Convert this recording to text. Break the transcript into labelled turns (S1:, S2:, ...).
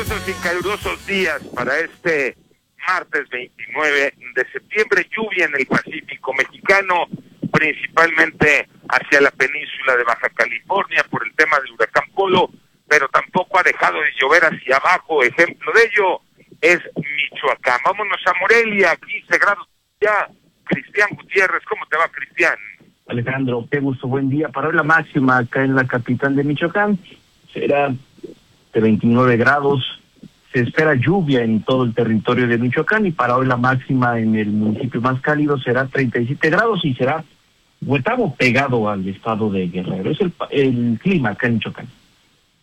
S1: lluviosos y calurosos días para este martes 29 de septiembre. Lluvia en el Pacífico mexicano, principalmente hacia la península de Baja California por el tema del huracán Polo, pero tampoco ha dejado de llover hacia abajo. Ejemplo de ello es Michoacán. Vámonos a Morelia, 15 grados ya. Cristian Gutiérrez, ¿cómo te va, Cristian?
S2: Alejandro, qué gusto, buen día. Para hoy la máxima acá en la capital de Michoacán será de 29 grados. Se espera lluvia en todo el territorio de Michoacán y para hoy la máxima en el municipio más cálido será 37 grados y será Huetamo pegado al estado de Guerrero. Es el clima acá en Michoacán.